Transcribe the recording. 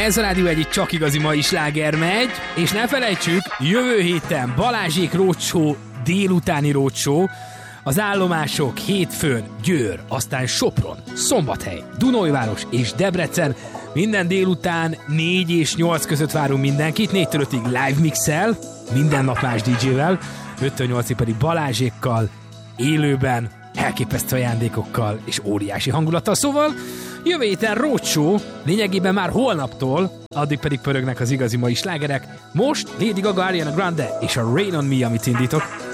Ez a rádió egyik csak igazi mai sláger megy, és ne felejtsük, jövő héten Balázsék roadshow, délutáni roadshow, az állomások hétfőn Győr, aztán Sopron, Szombathely, Dunajváros és Debrecen. Minden délután 4 és 8 között várunk mindenkit, 4-től 5-ig live mixel, minden nap más DJ-vel, 5-től 8-ig pedig Balázsékkal, élőben, elképesztő ajándékokkal és óriási hangulattal. Szóval jövő héten roadshow, lényegében már holnaptól, addig pedig pörögnek az igazi mai slágerek. Most Lady Gaga, Ariana Grande és a Rain on Me, amit indítok.